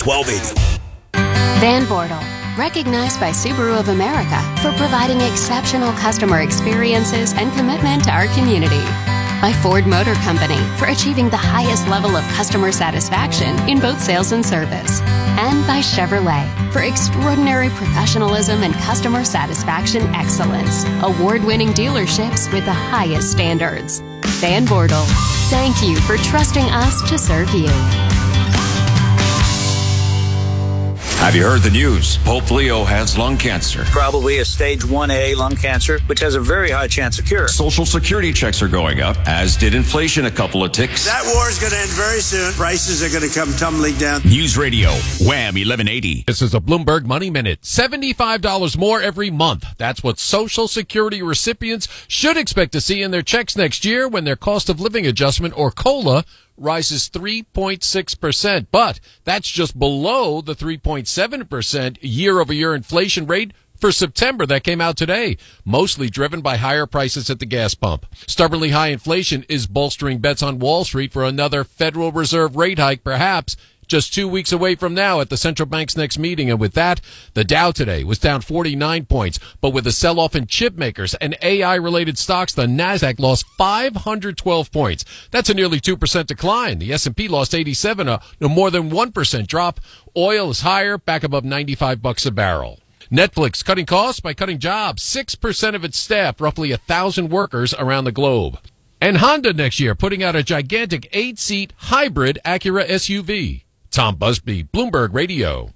1280. Van Bortle, recognized by Subaru of America for providing exceptional customer experiences and commitment to our community. By Ford Motor Company for achieving the highest level of customer satisfaction in both sales and service. And by Chevrolet for extraordinary professionalism and customer satisfaction excellence. Award-winning dealerships with the highest standards. Van Bortle, thank you for trusting us to serve you. Have you heard the news? Pope Leo has lung cancer. Probably a stage 1A lung cancer, which has a very high chance of cure. Social Security checks are going up, as did inflation a couple of ticks. That war is going to end very soon. Prices are going to come tumbling down. News Radio, Wham 1180. This is a Bloomberg Money Minute. $75 more every month. That's what Social Security recipients should expect to see in their checks next year when their cost of living adjustment, or COLA, rises 3.6%, but that's just below the 3.7% year-over-year inflation rate for September that came out today, mostly driven by higher prices at the gas pump. Stubbornly high inflation is bolstering bets on Wall Street for another Federal Reserve rate hike, perhaps just 2 weeks away from now at the central bank's next meeting. And with that, the Dow today was down 49 points. But with a sell-off in chip makers and AI-related stocks, the Nasdaq lost 512 points. That's a nearly 2% decline. The S&P lost 87, a more than 1% drop. Oil is higher, back above $95 a barrel. Netflix cutting costs by cutting jobs. 6% of its staff, roughly 1,000 workers around the globe. And Honda next year putting out a gigantic 8-seat hybrid Acura SUV. Tom Busby, Bloomberg Radio.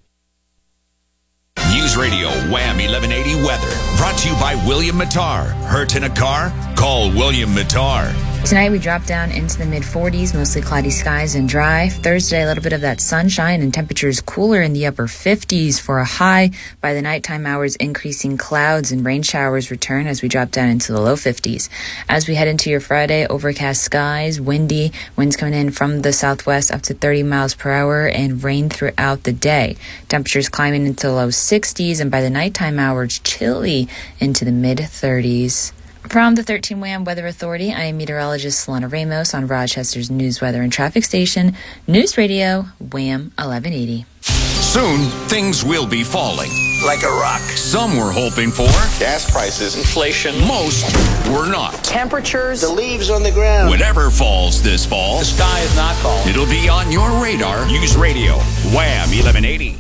News Radio, Wham 1180 weather. Brought to you by William Mattar. Hurt in a car? Call William Mattar. Tonight we drop down into the mid-40s, mostly cloudy skies and dry. Thursday, a little bit of that sunshine and temperatures cooler in the upper 50s for a high. By the nighttime hours, increasing clouds and rain showers return as we drop down into the low 50s. As we head into your Friday, overcast skies, windy, winds coming in from the southwest up to 30 miles per hour, and rain throughout the day. Temperatures climbing into the low 60s, and by the nighttime hours, chilly into the mid-30s. From the 13 WHAM Weather Authority, I am meteorologist Solana Ramos on Rochester's News, Weather, and Traffic Station, News Radio, Wham 1180. Soon, things will be falling. Like a rock. Some were hoping for Gas prices, Inflation. most were not. Temperatures. The leaves on the ground. Whatever falls this fall, The sky is not falling. it'll be on your radar. News Radio, Wham 1180.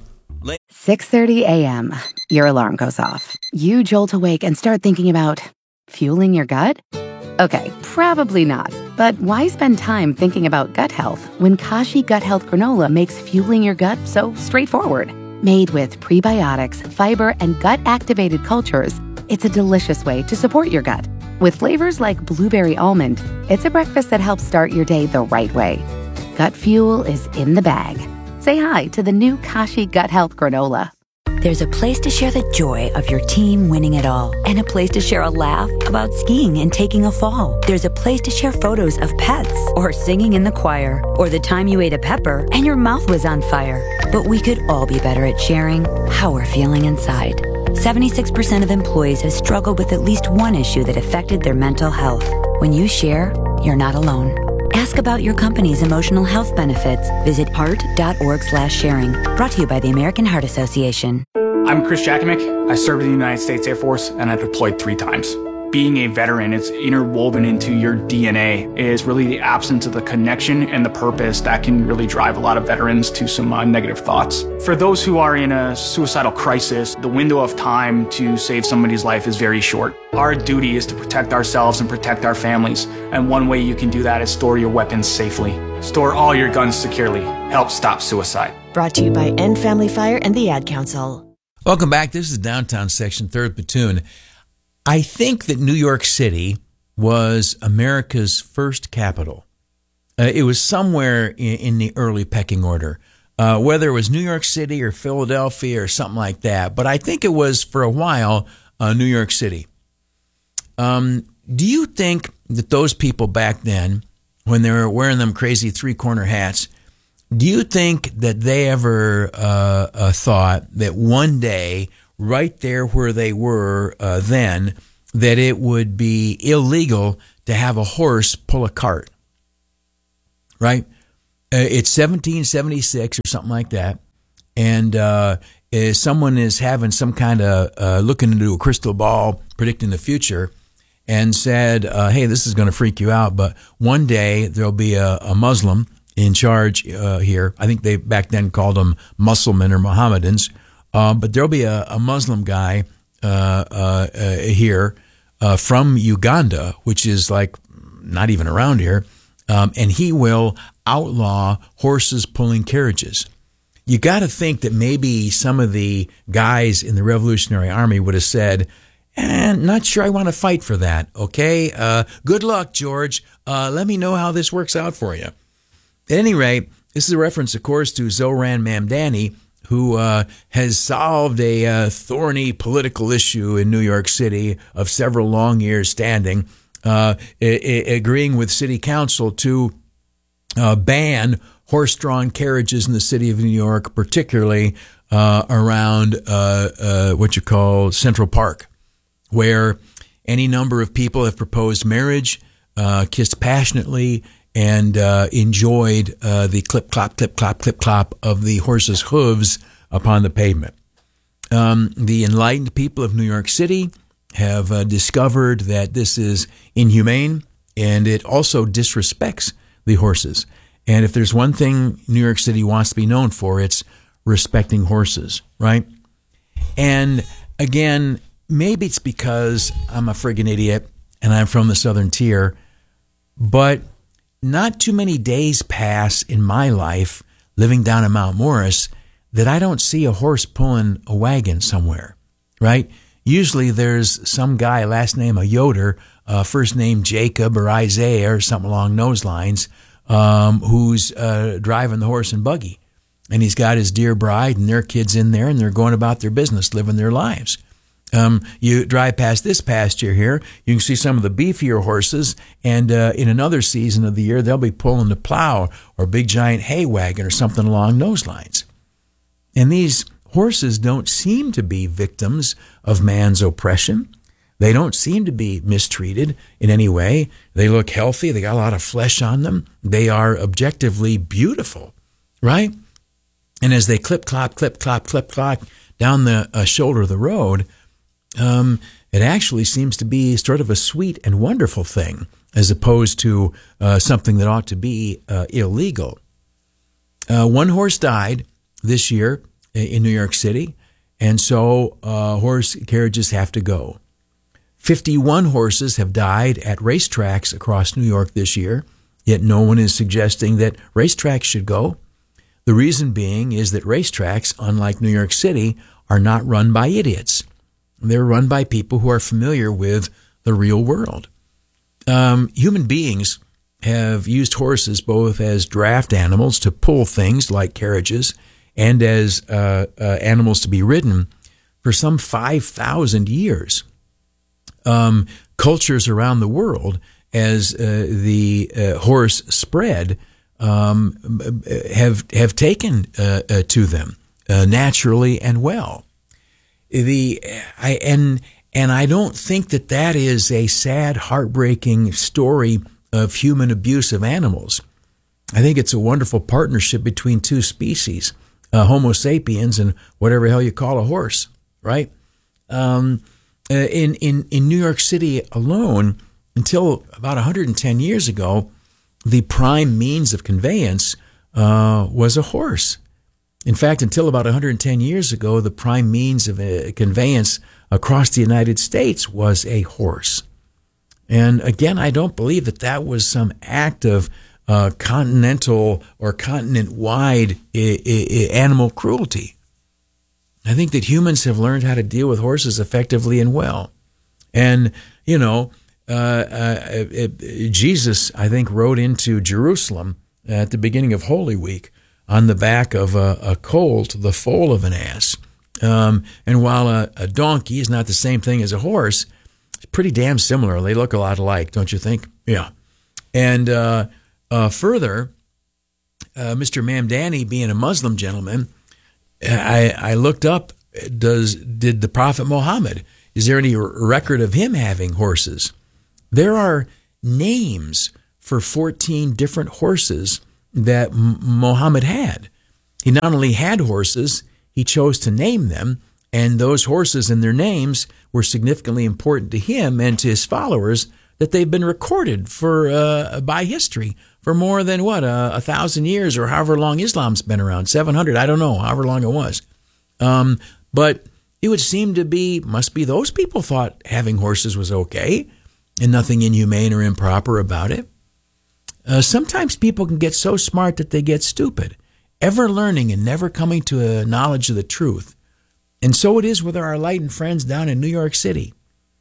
6:30 a.m. Your alarm goes off. You jolt awake and start thinking about fueling your gut? Okay, probably not. But why spend time thinking about gut health when Kashi Gut Health Granola makes fueling your gut so straightforward? Made with prebiotics, fiber, and gut-activated cultures, it's a delicious way to support your gut. With flavors like blueberry almond, it's a breakfast that helps start your day the right way. Gut fuel is in the bag. Say hi to the new Kashi Gut Health Granola. There's a place to share the joy of your team winning it all, and a place to share a laugh about skiing and taking a fall. There's a place to share photos of pets, or singing in the choir, or the time you ate a pepper and your mouth was on fire. But we could all be better at sharing how we're feeling inside. 76% of employees have struggled with at least one issue that affected their mental health. When you share, you're not alone. Ask about your company's emotional health benefits. Visit heart.org/sharing. Brought to you by the American Heart Association. I'm Chris Jakimick. I served in the United States Air Force, and I deployed 3 times. Being a veteran, it's interwoven into your DNA. Is really the absence of the connection and the purpose that can really drive a lot of veterans to some negative thoughts. For those who are in a suicidal crisis, the window of time to save somebody's life is very short. Our duty is to protect ourselves and protect our families. And one way you can do that is store your weapons safely. Store all your guns securely. Help stop suicide. Brought to you by End Family Fire and the Ad Council. Welcome back. This is Downtown Section, 3rd Platoon. I think that New York City was America's first capital. It was somewhere in the early pecking order, whether it was New York City or Philadelphia or something like that. But I think it was, for a while, New York City. Do you think that those people back then, when they were wearing them crazy 3-corner hats, do you think that they ever thought that one day, right there where they were then, that it would be illegal to have a horse pull a cart? Right? It's 1776 or something like that. And someone is having some kind of looking into a crystal ball, predicting the future, and said, hey, this is going to freak you out, but one day there'll be a Muslim in charge here. I think they back then called them Muslimen or Mohammedans. But there'll be a Muslim guy here from Uganda, which is like not even around here, and he will outlaw horses pulling carriages. You got to think that maybe some of the guys in the Revolutionary Army would have said, not sure I want to fight for that, okay? Good luck, George. Let me know how this works out for you. At any rate, this is a reference, of course, to Zoran Mamdani, who has solved a thorny political issue in New York City of several long years standing, agreeing with city council to ban horse-drawn carriages in the city of New York, particularly around what you call Central Park, where any number of people have proposed marriage, kissed passionately, and enjoyed the clip-clop, clip-clop, clip-clop of the horse's hooves upon the pavement. The enlightened people of New York City have discovered that this is inhumane, and it also disrespects the horses. And if there's one thing New York City wants to be known for, it's respecting horses, right? And again, maybe it's because I'm a friggin' idiot and I'm from the Southern Tier, but not too many days pass in my life living down in Mount Morris that I don't see a horse pulling a wagon somewhere, right? Usually there's some guy, last name a Yoder, first name Jacob or Isaiah or something along those lines, who's driving the horse and buggy. And he's got his dear bride and their kids in there, and they're going about their business, living their lives. You drive past this pasture here, you can see some of the beefier horses, and in another season of the year, they'll be pulling the plow or big giant hay wagon or something along those lines. And these horses don't seem to be victims of man's oppression. They don't seem to be mistreated in any way. They look healthy. They got a lot of flesh on them. They are objectively beautiful, right? And as they clip-clop, clip-clop, clip-clop down the shoulder of the road, it actually seems to be sort of a sweet and wonderful thing as opposed to something that ought to be illegal. One horse died this year in New York City, and so horse carriages have to go. 51 horses have died at racetracks across New York this year, yet no one is suggesting that racetracks should go. The reason being is that racetracks, unlike New York City, are not run by idiots. They're run by people who are familiar with the real world. Human beings have used horses both as draft animals to pull things like carriages and as animals to be ridden for some 5,000 years. Cultures around the world, as the horse spread, have taken to them naturally and well. And I don't think that is a sad, heartbreaking story of human abuse of animals. I think it's a wonderful partnership between two species, Homo sapiens and whatever the hell you call a horse, right? In New York City alone, until about 110 years ago, the prime means of conveyance was a horse. In fact, until about 110 years ago, the prime means of conveyance across the United States was a horse. And again, I don't believe that was some act of continental or continent-wide animal cruelty. I think that humans have learned how to deal with horses effectively and well. And, Jesus, I think, rode into Jerusalem at the beginning of Holy Week on the back of a colt, the foal of an ass. And while a donkey is not the same thing as a horse, it's pretty damn similar. They look a lot alike, don't you think? Yeah. And further, Mr. Mamdani, being a Muslim gentleman, I looked up, did the Prophet Muhammad, is there any record of him having horses? There are names for 14 different horses that Muhammad had. He not only had horses, he chose to name them, and those horses and their names were significantly important to him and to his followers, that they've been recorded for by history for more than 1,000 years, or however long Islam's been around, 700, I don't know, however long it was. But it would seem to be, must be those people thought having horses was okay and nothing inhumane or improper about it. Sometimes people can get so smart that they get stupid, ever learning and never coming to a knowledge of the truth. And so it is with our enlightened friends down in New York City.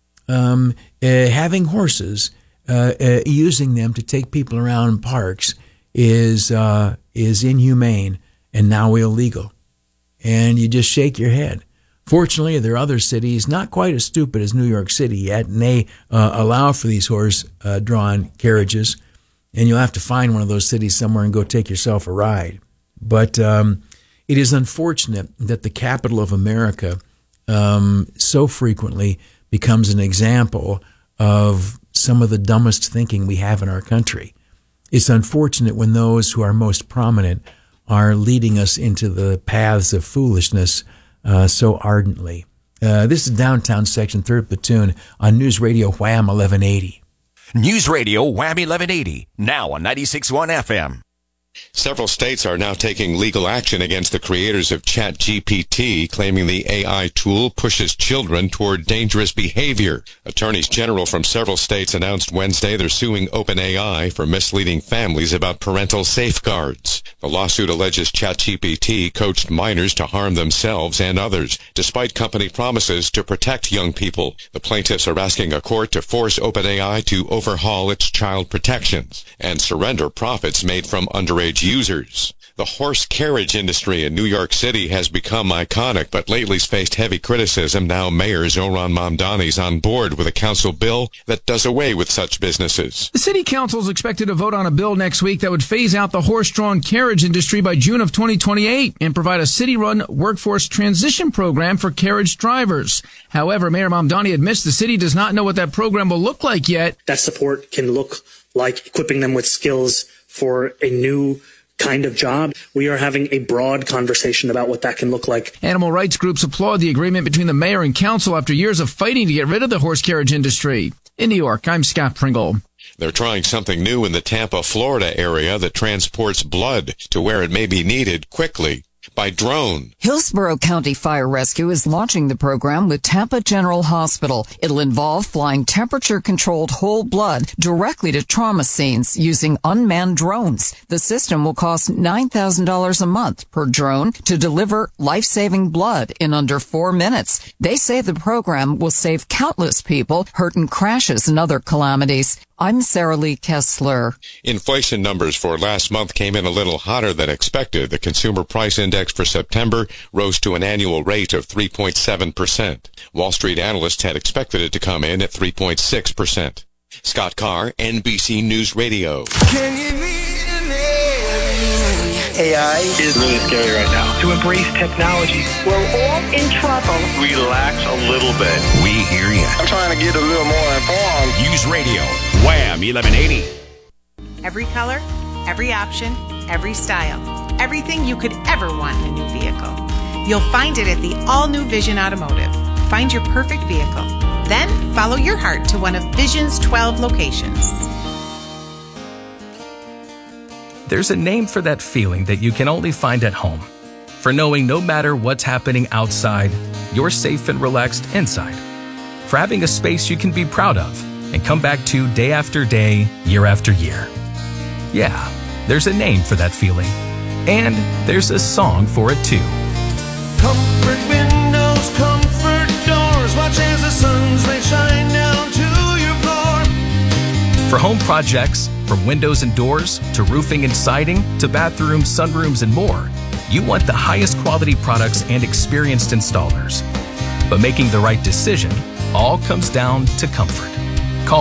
Having horses, using them to take people around parks is inhumane and now illegal. And you just shake your head. Fortunately, there are other cities not quite as stupid as New York City yet, and they allow for these horse-drawn carriages. And you'll have to find one of those cities somewhere and go take yourself a ride. But it is unfortunate that the capital of America so frequently becomes an example of some of the dumbest thinking we have in our country. It's unfortunate when those who are most prominent are leading us into the paths of foolishness so ardently. This is Downtown Section, 3rd Platoon on News Radio Wham 1180. News Radio Wham 1180, now on 96.1 FM. Several states are now taking legal action against the creators of ChatGPT, claiming the AI tool pushes children toward dangerous behavior. Attorneys general from several states announced Wednesday they're suing OpenAI for misleading families about parental safeguards. The lawsuit alleges ChatGPT coached minors to harm themselves and others, despite company promises to protect young people. The plaintiffs are asking a court to force OpenAI to overhaul its child protections and surrender profits made from underage users. The horse carriage industry in New York City has become iconic, but lately's faced heavy criticism. Now Mayor Zohran Mamdani's on board with a council bill that does away with such businesses. The city council is expected to vote on a bill next week that would phase out the horse-drawn carriage industry by June of 2028 and provide a city-run workforce transition program for carriage drivers. However, Mayor Mamdani admits the city does not know what that program will look like yet. That support can look like equipping them with skills for a new kind of job. We are having a broad conversation about what that can look like. Animal rights groups applaud the agreement between the mayor and council after years of fighting to get rid of the horse carriage industry. In New York, I'm Scott Pringle. They're trying something new in the Tampa, Florida area that transports blood to where it may be needed quickly. By drone. Hillsborough County Fire Rescue is launching the program with Tampa General Hospital. It'll involve flying temperature-controlled whole blood directly to trauma scenes using unmanned drones. The system will cost $9,000 a month per drone to deliver life-saving blood in under 4 minutes. They say the program will save countless people hurt in crashes and other calamities. I'm Sarah Lee Kessler. Inflation numbers for last month came in a little hotter than expected. The Consumer Price Index for September rose to an annual rate of 3.7%. Wall Street analysts had expected it to come in at 3.6%. Scott Carr, NBC News Radio. AI is really scary right now. To embrace technology. We're all in trouble. Relax a little bit. We hear you. I'm trying to get a little more informed. News Radio, Wham 1180. Every color, every option, every style. Everything you could ever want in a new vehicle. You'll find it at the all-new Vision Automotive. Find your perfect vehicle. Then follow your heart to one of Vision's 12 locations. There's a name for that feeling that you can only find at home. For knowing no matter what's happening outside, you're safe and relaxed inside. For having a space you can be proud of and come back to day after day, year after year. Yeah, there's a name for that feeling. And there's a song for it too. Comfort windows, comfort doors, watch as the sun's rays shine down to your floor. For home projects, from windows and doors, to roofing and siding, to bathrooms, sunrooms, and more, you want the highest quality products and experienced installers. But making the right decision all comes down to comfort. Call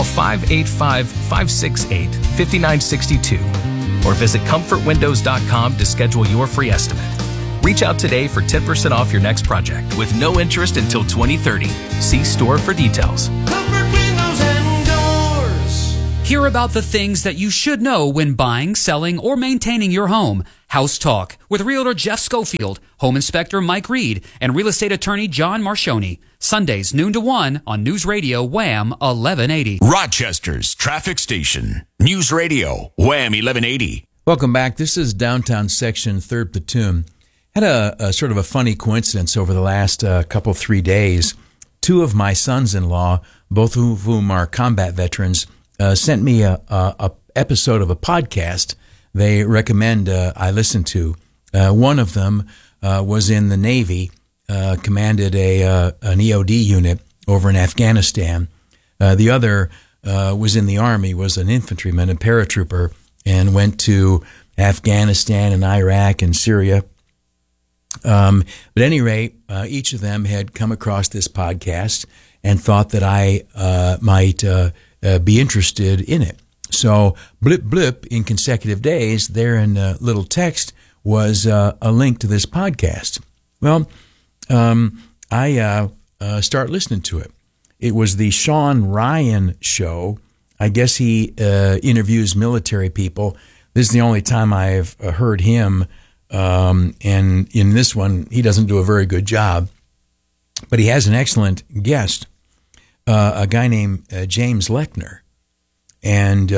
585-568-5962 or visit comfortwindows.com to schedule your free estimate. Reach out today for 10% off your next project with no interest until 2030. See store for details. Comfort windows and doors. Hear about the things that you should know when buying, selling, or maintaining your home. House Talk with Realtor Jeff Schofield, Home Inspector Mike Reed, and Real Estate Attorney John Marchioni. Sundays, noon to 1 on News Radio Wham 1180. Rochester's traffic station. News Radio Wham 1180. Welcome back. This is Downtown Section, 3rd Platoon. Had a sort of a funny coincidence over the last 3 days. Two of my sons-in-law, both of whom are combat veterans, sent me a episode of a podcast they recommend I listen to. One of them was in the Navy, commanded an EOD unit over in Afghanistan. The other was in the Army, was an infantryman, a paratrooper, and went to Afghanistan and Iraq and Syria. But at any rate, each of them had come across this podcast and thought that I might be interested in it. So blip blip in consecutive days, there in little text was a link to this podcast. Well, I start listening to it. It was the Sean Ryan show. I guess he interviews military people. This is the only time I've heard him, and in this one, he doesn't do a very good job. But he has an excellent guest, a guy named James Lechner. And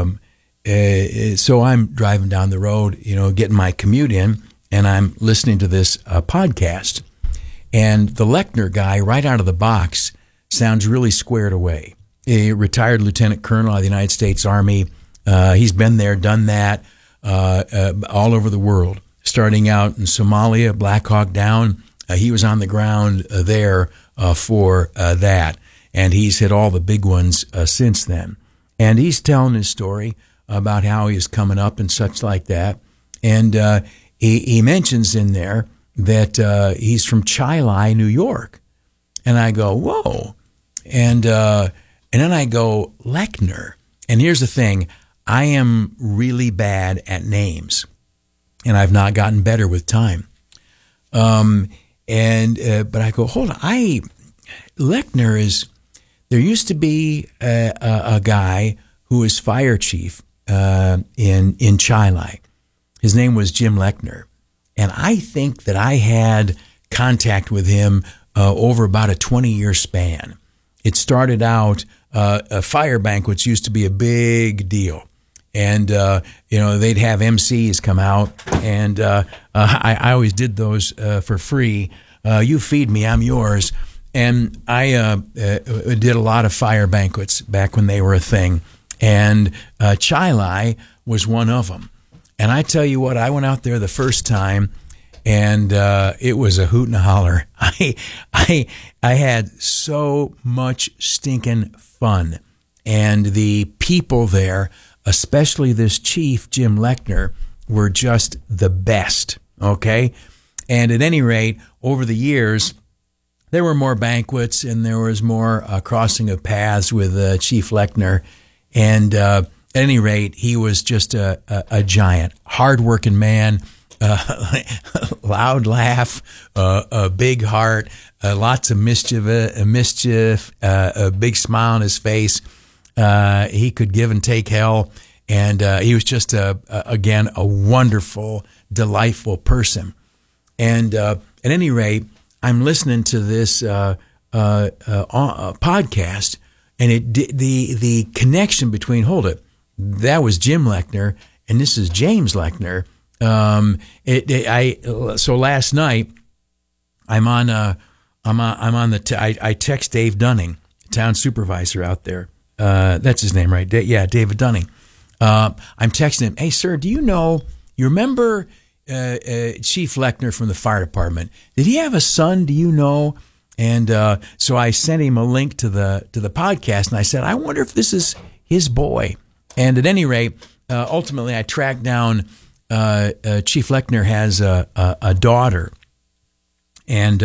so I'm driving down the road, getting my commute in, and I'm listening to this podcast. And the Lechner guy, right out of the box, sounds really squared away. A retired lieutenant colonel of the United States Army. He's been there, done that, all over the world. Starting out in Somalia, Black Hawk Down, he was on the ground there for that. And he's hit all the big ones since then. And he's telling his story about how he's coming up and such like that. And he mentions in there that he's from Chili, New York. And I go, whoa. And then I go, Lechner. And here's the thing. I am really bad at names. And I've not gotten better with time. But I go, hold on. Lechner is... There used to be a guy who was fire chief in Chili. His name was Jim Lechner. And I think that I had contact with him over about a 20-year span. It started out, fire banquets used to be a big deal. And, they'd have MCs come out. And I always did those for free. You feed me, I'm yours. And I did a lot of fire banquets back when they were a thing. And Chili was one of them. And I tell you what, I went out there the first time, and it was a hoot and a holler. I had so much stinking fun. And the people there, especially this chief, Jim Lechner, were just the best, okay? And at any rate, over the years... There were more banquets, and there was more crossing of paths with Chief Lechner. And at any rate, he was just a giant, hard-working man, loud laugh, a big heart, lots of mischief, a big smile on his face. He could give and take hell, and he was just, again, a wonderful, delightful person. And at any rate, I'm listening to this podcast, and the connection between, hold it, that was Jim Lechner, and this is James Lechner. So last night, I text Dave Dunning, town supervisor out there. That's his name, right? David Dunning. I'm texting him, hey, sir, do you remember Chief Lechner from the fire department? Did he have a son? Do you know? And so I sent him a link to the podcast, and I said, I wonder if this is his boy. And at any rate, ultimately, I tracked down Chief Lechner has a daughter, and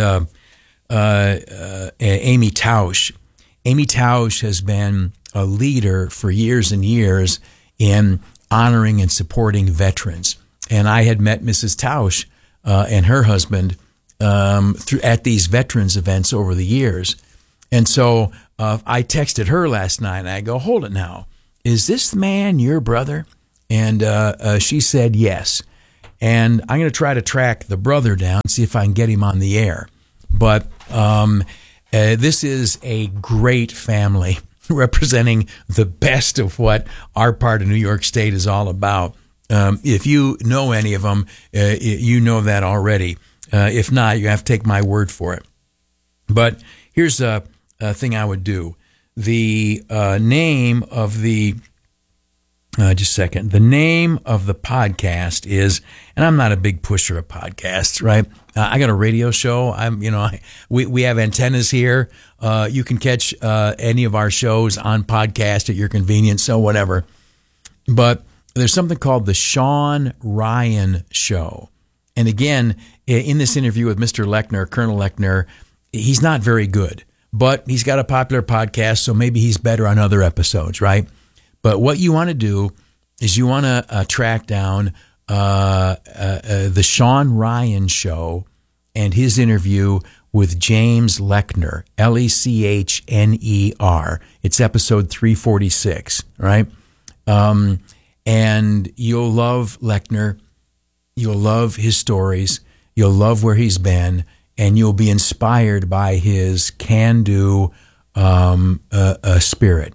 Amy Tausch. Amy Tausch has been a leader for years and years in honoring and supporting veterans. And I had met Mrs. Tausch and her husband at these veterans events over the years. And so I texted her last night, and I go, hold it now. is this man your brother? And she said yes. And I'm going to try to track the brother down, see if I can get him on the air. But this is a great family representing the best of what our part of New York State is all about. If you know any of them, you know that already. If not, you have to take my word for it. But here's a thing I would do. The name of the just a second. The name of the podcast is, and I'm not a big pusher of podcasts, right? I got a radio show. We have antennas here. You can catch any of our shows on podcast at your convenience, so whatever. But there's something called the Sean Ryan Show. And again, in this interview with Mr. Lechner, Colonel Lechner, he's not very good, but he's got a popular podcast, so maybe he's better on other episodes, right? But what you want to do is you want to track down the Sean Ryan Show and his interview with James Lechner, Lechner. It's episode 346, right? And you'll love Lechner. You'll love his stories. You'll love where he's been, and you'll be inspired by his can-do spirit.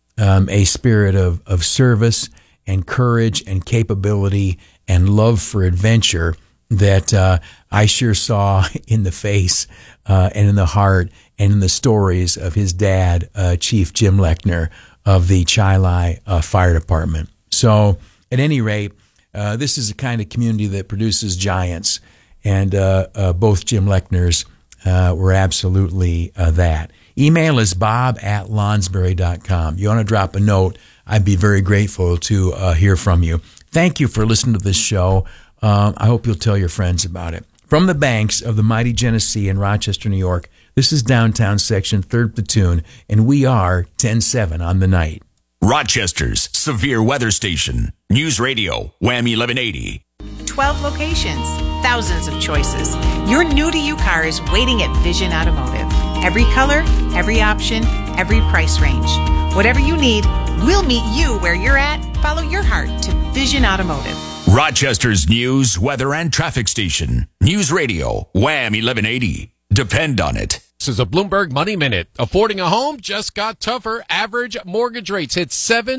A spirit of service and courage and capability and love for adventure that I sure saw in the face and in the heart and in the stories of his dad, Chief Jim Lechner of the Chi-Lai Fire Department. So at any rate, this is the kind of community that produces giants, and both Jim Lechners were absolutely that. Email is bob@lonsberry.com. You want to drop a note, I'd be very grateful to hear from you. Thank you for listening to this show. I hope you'll tell your friends about it. From the banks of the mighty Genesee in Rochester, New York, this is Downtown Section, 3rd Platoon, and we are 10-7 on the night. Rochester's severe weather station. News Radio, Wham 1180. 12 locations, thousands of choices. Your new-to-you car is waiting at Vision Automotive. Every color, every option, every price range. Whatever you need, we'll meet you where you're at. Follow your heart to Vision Automotive. Rochester's news, weather, and traffic station. News Radio, Wham 1180. Depend on it. This is a Bloomberg Money Minute. Affording a home just got tougher. Average mortgage rates hit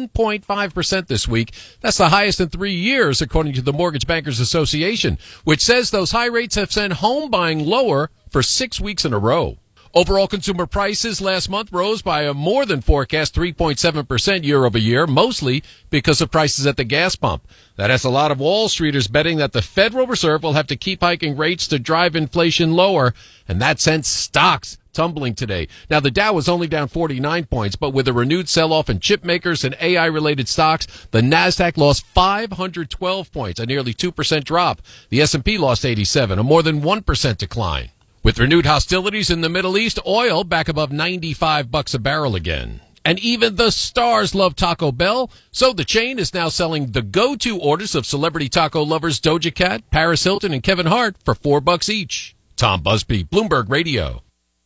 7.5% this week. That's the highest in 3 years, according to the Mortgage Bankers Association, which says those high rates have sent home buying lower for 6 weeks in a row. Overall consumer prices last month rose by a more than forecast 3.7% year over year, mostly because of prices at the gas pump. That has a lot of Wall Streeters betting that the Federal Reserve will have to keep hiking rates to drive inflation lower, and that sent stocks tumbling today. Now, the Dow was only down 49 points, but with a renewed sell-off in chip makers and AI-related stocks, the Nasdaq lost 512 points, a nearly 2% drop. The S&P lost 87, a more than 1% decline. With renewed hostilities in the Middle East, oil back above $95 a barrel again. And even the stars love Taco Bell, so the chain is now selling the go-to orders of celebrity taco lovers Doja Cat, Paris Hilton, and Kevin Hart for $4 each. Tom Busby, Bloomberg Radio.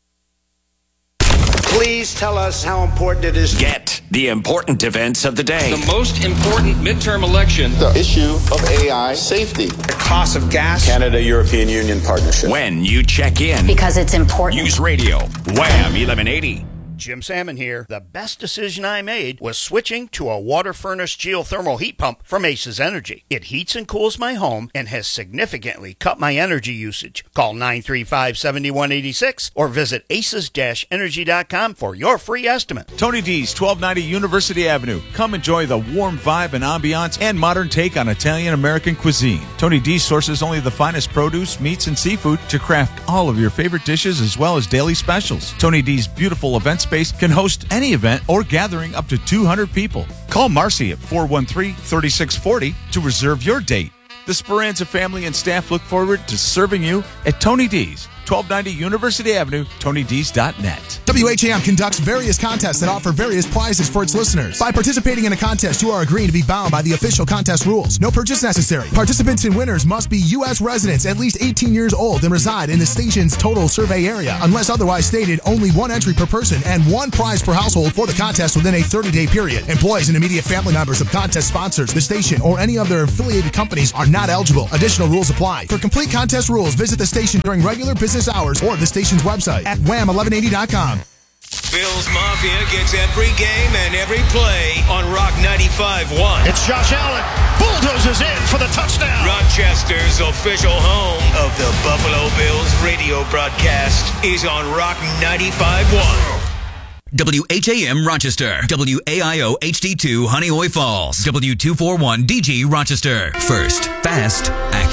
Please tell us how important it is. Get the important events of the day. The most important midterm election. The issue of AI safety. The cost of gas. Canada-European Union partnership. When you check in. Because it's important. News Radio, Wham 1180. Jim Salmon here. The best decision I made was switching to a water furnace geothermal heat pump from Aces Energy. It heats and cools my home and has significantly cut my energy usage. Call 935-7186 or visit aces-energy.com for your free estimate. Tony D's, 1290 University Avenue. Come enjoy the warm vibe and ambiance and modern take on Italian-American cuisine. Tony D sources only the finest produce, meats, and seafood to craft all of your favorite dishes as well as daily specials. Tony D's beautiful event space can host any event or gathering up to 200 people. Call Marcy at 413-3640 to reserve your date. The Speranza family and staff look forward to serving you at Tony D's, 1290 University Avenue, TonyD's.net. WHAM conducts various contests that offer various prizes for its listeners. By participating in a contest, you are agreeing to be bound by the official contest rules. No purchase necessary. Participants and winners must be U.S. residents at least 18 years old and reside in the station's total survey area. Unless otherwise stated, only one entry per person and one prize per household for the contest within a 30-day period. Employees and immediate family members of contest sponsors, the station, or any other affiliated companies are not eligible. Additional rules apply. For complete contest rules, visit the station during regular business hours or the station's website at wham1180.com. Bills Mafia gets every game and every play on Rock 95.1. It's Josh Allen. Bulldozes in for the touchdown. Rochester's official home of the Buffalo Bills radio broadcast is on Rock 95.1. WHAM Rochester, WAIO HD2 Honeoye Falls, W241 DG Rochester. First, fast, accurate.